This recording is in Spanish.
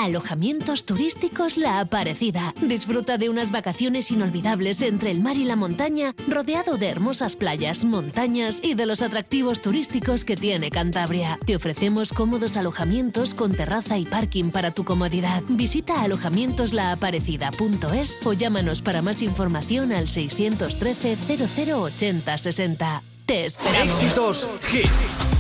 Alojamientos turísticos La Aparecida. Disfruta de unas vacaciones inolvidables entre el mar y la montaña, rodeado de hermosas playas, montañas y de los atractivos turísticos que tiene Cantabria. Te ofrecemos cómodos alojamientos con terraza y parking para tu comodidad. Visita alojamientoslaaparecida.es o llámanos para más información al 613 0080 60. Te esperamos. Éxitos Hit.